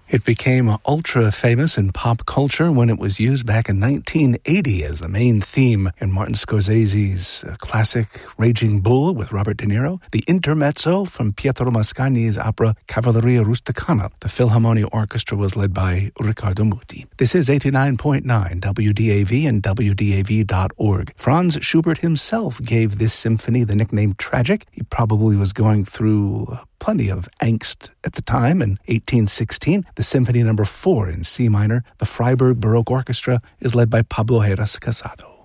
It became ultra famous in pop culture when it was used back in 1980 as the main theme in Martin Scorsese's classic Raging Bull with Robert De Niro, the intermezzo from Pietro Mascagni's opera Cavalleria Rusticana. The Philharmonia Orchestra was led by Riccardo Muti. This is 89.9 WDAV and WDAV.org. Franz Schubert himself gave this symphony the nickname Tragic. He probably was going through plenty of angst at the time. In 1816, the Symphony No. 4 in C minor, the Freiburg Baroque Orchestra, is led by Pablo Heras Casado.